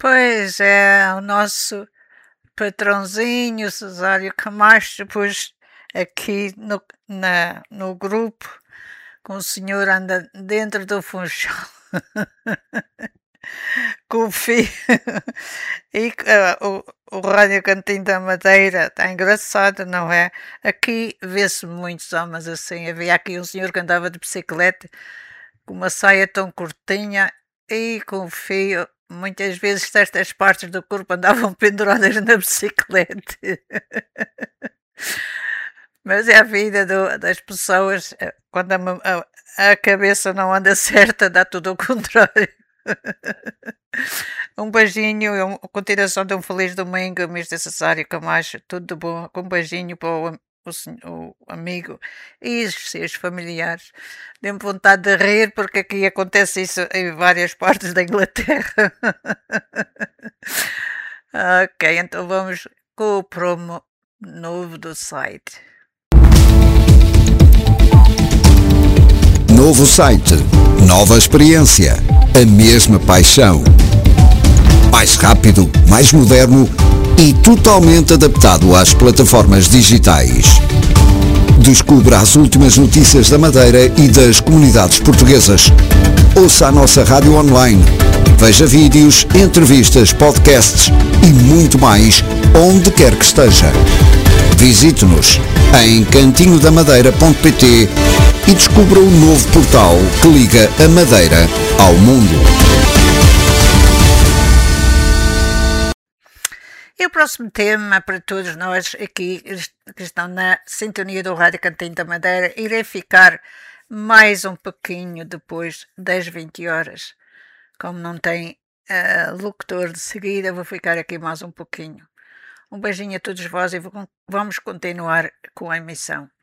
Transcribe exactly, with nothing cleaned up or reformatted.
Pois é, o nosso patrãozinho, Cesário Camacho, depois aqui no, na, no grupo, com o senhor anda dentro do funchal. Com o filho. E uh, o, o Rádio Cantinho da Madeira está engraçado, não é? Aqui vê-se muitos homens assim. Havia aqui um senhor que andava de bicicleta com uma saia tão curtinha e com o fio. Muitas vezes certas partes do corpo andavam penduradas na bicicleta. Mas é a vida do, das pessoas. Quando a, a, a cabeça não anda certa, dá tudo ao contrário. Um beijinho, a continuação de um feliz domingo, mister Cesário Camacho, tudo de bom. Um beijinho para o, o, o amigo e os seus familiares. Dê-me vontade de rir, porque aqui acontece isso em várias partes da Inglaterra. Ok, então vamos com o promo novo do site. Novo site, nova experiência, a mesma paixão. Mais rápido, mais moderno e totalmente adaptado às plataformas digitais. Descubra as últimas notícias da Madeira e das comunidades portuguesas. Ouça a nossa rádio online. Veja vídeos, entrevistas, podcasts e muito mais onde quer que esteja. Visite-nos em cantinho da madeira ponto pt e descubra o novo portal que liga a Madeira ao mundo. E o próximo tema para todos nós aqui que estão na sintonia do Rádio Cantinho da Madeira irei ficar mais um pouquinho depois das vinte horas. Como não tem uh, locutor de seguida, vou ficar aqui mais um pouquinho. Um beijinho a todos vós e vamos continuar com a emissão.